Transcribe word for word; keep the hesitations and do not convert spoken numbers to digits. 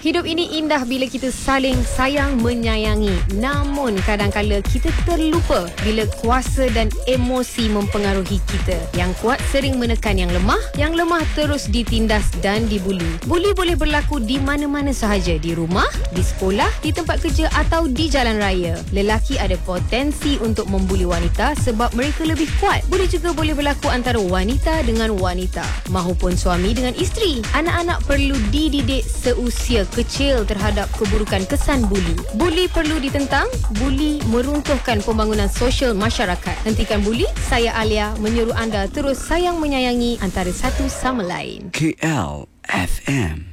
Hidup ini indah bila kita saling sayang menyayangi. Namun kadang-kala kita terlupa bila kuasa dan emosi mempengaruhi kita. Yang kuat sering menekan yang lemah, yang lemah terus ditindas dan dibuli. Buli boleh berlaku di mana-mana sahaja, di rumah, di sekolah, di tempat kerja atau di jalan raya. Lelaki ada potensi untuk membuli wanita sebab mereka lebih kuat. Buli juga boleh berlaku antara wanita dengan wanita, mahupun suami dengan isteri. Anak-anak perlu dididik seusia kecil terhadap keburukan kesan buli. Buli perlu ditentang. Buli meruntuhkan pembangunan sosial masyarakat. Hentikan buli. Saya Alia menyuruh anda terus sayang menyayangi antara satu sama lain. K L F M